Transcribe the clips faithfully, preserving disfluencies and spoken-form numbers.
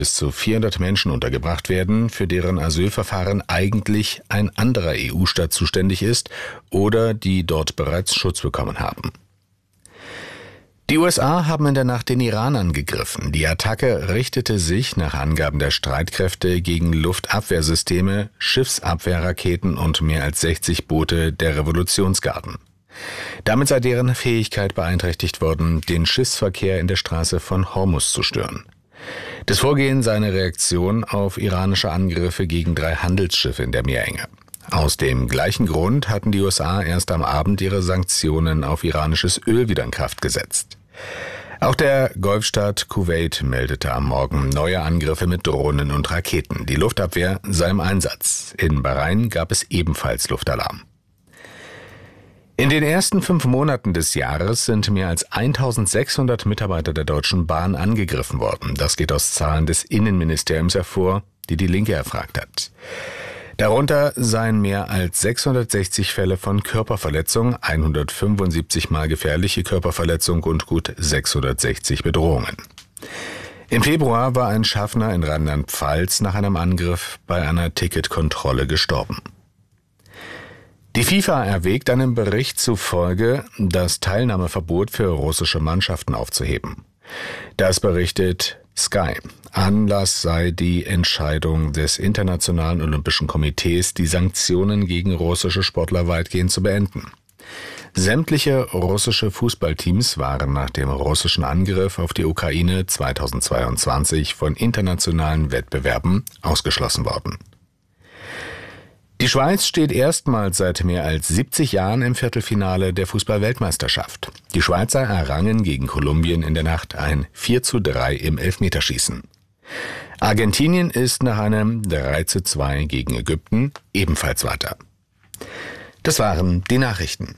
bis zu vierhundert Menschen untergebracht werden, für deren Asylverfahren eigentlich ein anderer E U-Staat zuständig ist oder die dort bereits Schutz bekommen haben. Die U S A haben in der Nacht den Iran angegriffen. Die Attacke richtete sich nach Angaben der Streitkräfte gegen Luftabwehrsysteme, Schiffsabwehrraketen und mehr als sechzig Boote der Revolutionsgarden. Damit sei deren Fähigkeit beeinträchtigt worden, den Schiffsverkehr in der Straße von Hormuz zu stören. Das Vorgehen sei eine Reaktion auf iranische Angriffe gegen drei Handelsschiffe in der Meerenge. Aus dem gleichen Grund hatten die U S A erst am Abend ihre Sanktionen auf iranisches Öl wieder in Kraft gesetzt. Auch der Golfstaat Kuwait meldete am Morgen neue Angriffe mit Drohnen und Raketen. Die Luftabwehr sei im Einsatz. In Bahrain gab es ebenfalls Luftalarm. In den ersten fünf Monaten des Jahres sind mehr als eintausendsechshundert Mitarbeiter der Deutschen Bahn angegriffen worden. Das geht aus Zahlen des Innenministeriums hervor, die die Linke erfragt hat. Darunter seien mehr als sechshundertsechzig Fälle von Körperverletzung, hundertfünfundsiebzig Mal gefährliche Körperverletzung und gut sechshundertsechzig Bedrohungen. Im Februar war ein Schaffner in Rheinland-Pfalz nach einem Angriff bei einer Ticketkontrolle gestorben. Die FIFA erwägt einem Bericht zufolge, das Teilnahmeverbot für russische Mannschaften aufzuheben. Das berichtet Sky. Anlass sei die Entscheidung des Internationalen Olympischen Komitees, die Sanktionen gegen russische Sportler weitgehend zu beenden. Sämtliche russische Fußballteams waren nach dem russischen Angriff auf die Ukraine zweitausendzweiundzwanzig von internationalen Wettbewerben ausgeschlossen worden. Die Schweiz steht erstmals seit mehr als siebzig Jahren im Viertelfinale der Fußball-Weltmeisterschaft. Die Schweizer errangen gegen Kolumbien in der Nacht ein vier zu drei im Elfmeterschießen. Argentinien ist nach einem drei zu zwei gegen Ägypten ebenfalls weiter. Das waren die Nachrichten.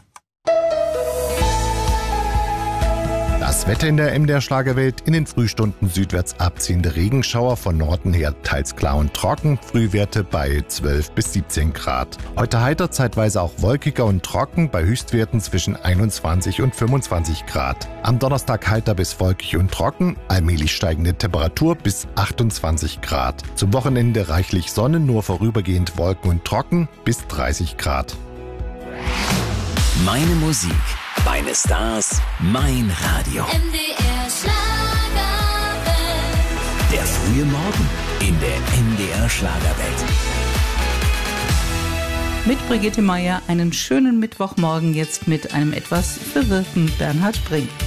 Das Wetter in der M D R Schlagerwelt: in den Frühstunden südwärts abziehende Regenschauer, von Norden her teils klar und trocken, Frühwerte bei zwölf bis siebzehn Grad. Heute heiter, zeitweise auch wolkiger und trocken, bei Höchstwerten zwischen einundzwanzig und fünfundzwanzig Grad. Am Donnerstag heiter bis wolkig und trocken, allmählich steigende Temperatur bis achtundzwanzig Grad. Zum Wochenende reichlich Sonne, nur vorübergehend Wolken und trocken bis dreißig Grad. Meine Musik, meine Stars, mein Radio. M D R Schlagerwelt. Der frühe Morgen in der M D R Schlagerwelt. Mit Brigitte Meier einen schönen Mittwochmorgen jetzt mit einem etwas verwirrten Bernhard Brink.